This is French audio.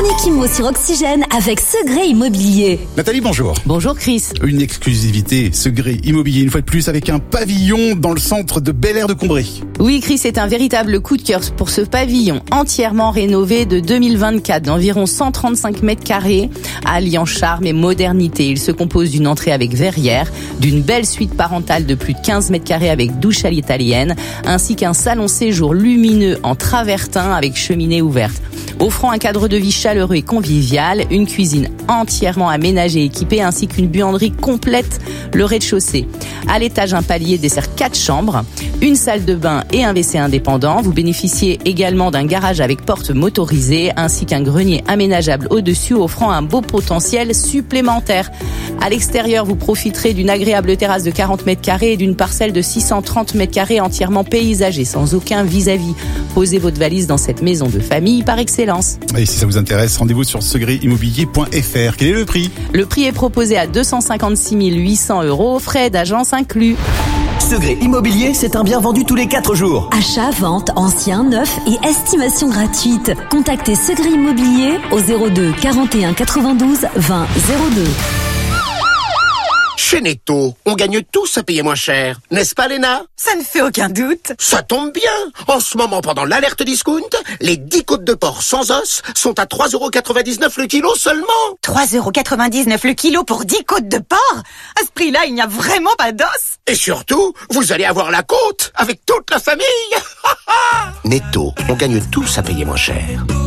Chronique Immo sur Oxygène avec Segré Immobilier. Nathalie, bonjour. Bonjour Chris. Une exclusivité, Segré Immobilier, une fois de plus, avec un pavillon dans le centre de Bel Air de Combray. Oui Chris, c'est un véritable coup de cœur pour ce pavillon entièrement rénové de 2024 d'environ 135 mètres carrés, alliant charme et modernité. Il se compose d'une entrée avec verrière, d'une belle suite parentale de plus de 15 mètres carrés avec douche à l'italienne, ainsi qu'un salon séjour lumineux en travertin avec cheminée ouverte. Offrant un cadre de vie chaleureux et convivial, une cuisine entièrement aménagée et équipée ainsi qu'une buanderie complète le rez-de-chaussée. À l'étage, un palier dessert 4 chambres, une salle de bain et un WC indépendant. Vous bénéficiez également d'un garage avec porte motorisée ainsi qu'un grenier aménageable au-dessus offrant un beau potentiel supplémentaire. À l'extérieur, vous profiterez d'une agréable terrasse de 40 mètres carrés et d'une parcelle de 630 mètres carrés entièrement paysagée sans aucun vis-à-vis. Posez votre valise dans cette maison de famille par excellence. Et si ça vous intéresse, rendez-vous sur segréimmobilier.fr. Quel est le prix ? Le prix est proposé à 256 800 €, frais d'agence inclus. Segré Immobilier, c'est un bien vendu tous les 4 jours. Achat, vente, ancien, neuf et estimation gratuite. Contactez Segré Immobilier au 02 41 92 20 02. Chez Netto, on gagne tous à payer moins cher. N'est-ce pas, Léna? Ça ne fait aucun doute. Ça tombe bien. En ce moment, pendant l'alerte discount, les 10 côtes de porc sans os sont à 3,99 € le kilo seulement. 3,99 € le kilo pour 10 côtes de porc? À ce prix-là, il n'y a vraiment pas d'os. Et surtout, vous allez avoir la côte avec toute la famille. Netto, on gagne tous à payer moins cher.